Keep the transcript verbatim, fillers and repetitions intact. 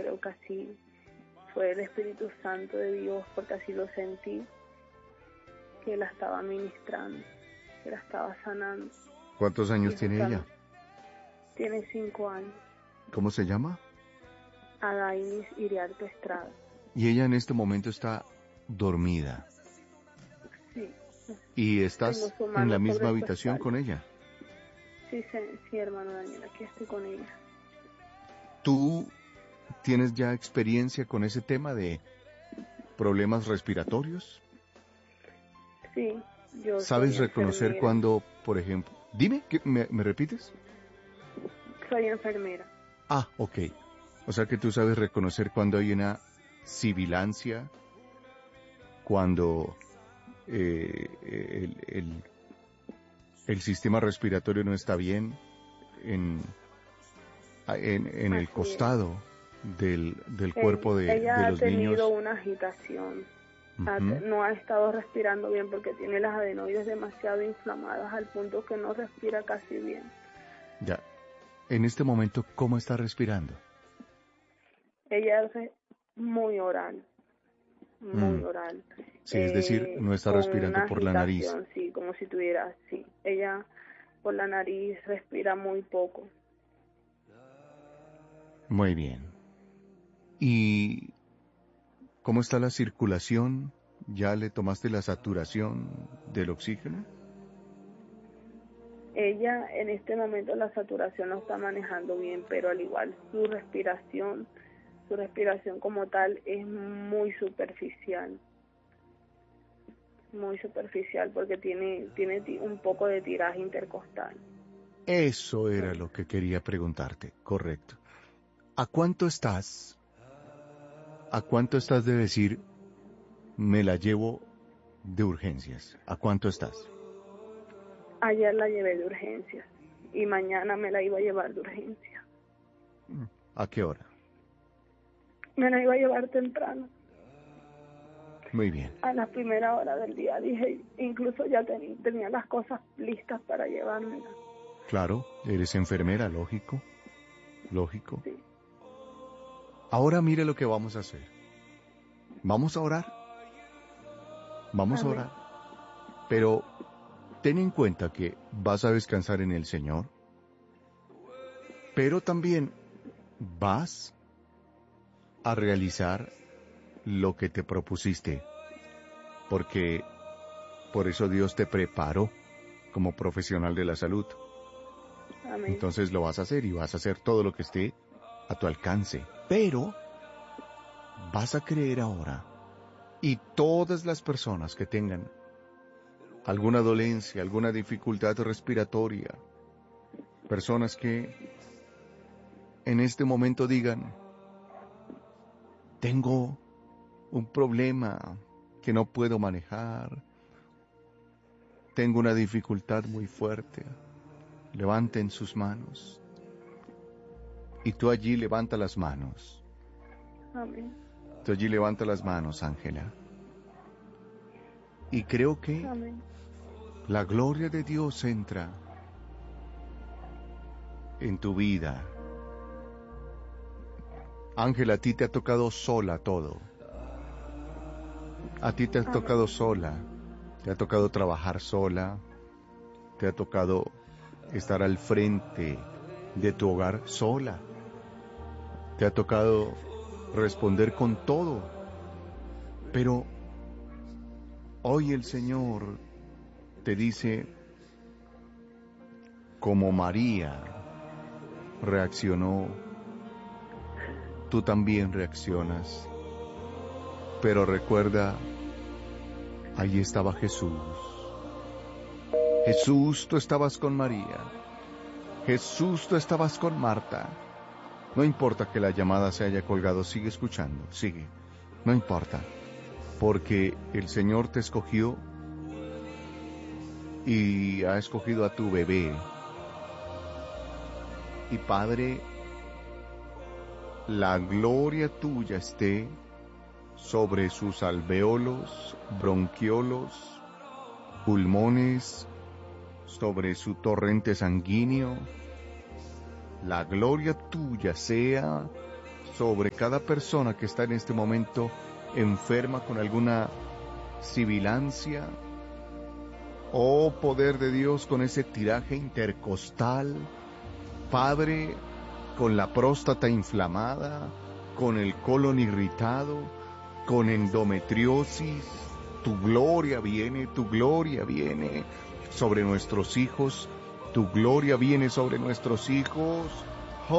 creo que así fue el Espíritu Santo de Dios, porque así lo sentí, que la estaba ministrando, que la estaba sanando. ¿Cuántos años tiene ella? Tiene cinco años. ¿Cómo se llama? Adainis Iriarte Estrada. Y ella en este momento está dormida. Sí. ¿Y estás en la misma habitación con ella? Sí, sí, sí, hermano Daniel, aquí estoy con ella. ¿Tú tienes ya experiencia con ese tema de problemas respiratorios? Sí, yo ¿Sabes soy reconocer enfermera. cuando, por ejemplo... Dime, ¿qué, me, ¿me repites? Soy enfermera. Ah, ok. O sea que tú sabes reconocer cuando hay una sibilancia, cuando eh, el, el, el sistema respiratorio no está bien en, en, en el costado del, del cuerpo de, ella de los ha tenido niños. una agitación. Uh-huh. Ha, no ha estado respirando bien porque tiene las adenoides demasiado inflamadas al punto que no respira casi bien. Ya. En este momento, ¿cómo está respirando? Ella es muy oral, muy Mm. oral. Sí, eh, es decir, no está respirando por la nariz. Sí, como si tuviera, sí. Ella por la nariz respira muy poco. Muy bien. ¿Y cómo está la circulación? ¿Ya le tomaste la saturación del oxígeno? Ella en este momento la saturación no está manejando bien, pero al igual su respiración, su respiración como tal es muy superficial. Muy superficial porque tiene, tiene un poco de tiraje intercostal. Eso era lo que quería preguntarte, correcto. ¿A cuánto estás? ¿A cuánto estás de decir, me la llevo de urgencias? ¿A cuánto estás? Ayer la llevé de urgencias y mañana me la iba a llevar de urgencias. ¿A qué hora? Me la iba a llevar temprano. Muy bien. A la primera hora del día dije, incluso ya ten, tenía las cosas listas para llevármela. Claro, eres enfermera, lógico, lógico. Sí. Ahora mire lo que vamos a hacer. Vamos a orar. Vamos Amén. a orar. Pero ten en cuenta que vas a descansar en el Señor, pero también vas a realizar lo que te propusiste, porque por eso Dios te preparó como profesional de la salud. Amén. Entonces lo vas a hacer y vas a hacer todo lo que esté a tu alcance, pero vas a creer ahora, y todas las personas que tengan alguna dolencia, alguna dificultad respiratoria, personas que en este momento digan, tengo un problema que no puedo manejar, tengo una dificultad muy fuerte, levanten sus manos. Y tú allí levanta las manos. Amén. Tú allí levanta las manos, Ángela. Y creo que Amén. la gloria de Dios entra en tu vida. Ángela, a ti te ha tocado sola todo. A ti te ha Amén. tocado sola. Te ha tocado trabajar sola. Te ha tocado estar al frente de tu hogar sola. Te ha tocado responder con todo. Pero hoy el Señor te dice, como María reaccionó, tú también reaccionas. Pero recuerda, ahí estaba Jesús. Jesús, tú estabas con María. Jesús, tú estabas con Marta. No importa que la llamada se haya colgado, sigue escuchando, sigue. No importa, porque el Señor te escogió y ha escogido a tu bebé. Y Padre, la gloria tuya esté sobre sus alvéolos, bronquiolos, pulmones, sobre su torrente sanguíneo. La gloria tuya sea sobre cada persona que está en este momento enferma con alguna sibilancia. Oh poder de Dios, con ese tiraje intercostal, Padre, con la próstata inflamada, con el colon irritado, con endometriosis, tu gloria viene, tu gloria viene sobre nuestros hijos, tu gloria viene sobre nuestros hijos.